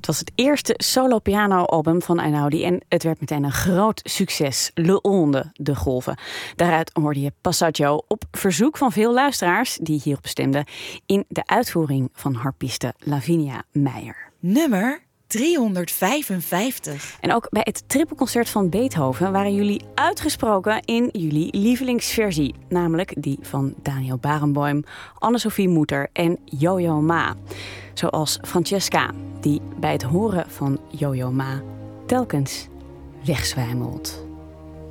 Het was het eerste solo-piano-album van Einaudi en het werd meteen een groot succes. Le Onde, de golven. Daaruit hoorde je Passaggio op verzoek van veel luisteraars die hierop stemden in de uitvoering van harpiste Lavinia Meijer. Nummer 355. En ook bij het trippelconcert van Beethoven waren jullie uitgesproken in jullie lievelingsversie. Namelijk die van Daniel Barenboim, Anne-Sophie Mutter en Yo-Yo Ma. Zoals Francesca, die bij het horen van Yo-Yo Ma telkens wegzwijmelt.